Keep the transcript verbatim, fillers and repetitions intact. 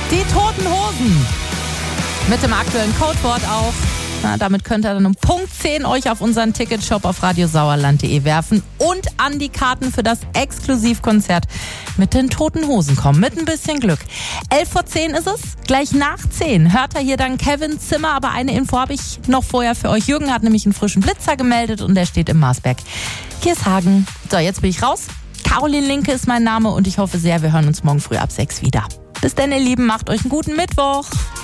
Die Toten Hosen. Mit dem aktuellen Codewort auch. Na, damit könnt ihr dann um Punkt zehn euch auf unseren Ticketshop auf radiosauerland punkt de werfen und an die Karten für das Exklusivkonzert mit den Toten Hosen kommen. Mit ein bisschen Glück. elf vor zehn ist es. Gleich nach zehn hört er hier dann Kevin Zimmer. Aber eine Info habe ich noch vorher für euch. Jürgen hat nämlich einen frischen Blitzer gemeldet und der steht im Marsberg. Giershagen. So, jetzt bin ich raus. Caroline Linke ist mein Name und ich hoffe sehr, wir hören uns morgen früh ab sechs wieder. Bis dann, ihr Lieben. Macht euch einen guten Mittwoch.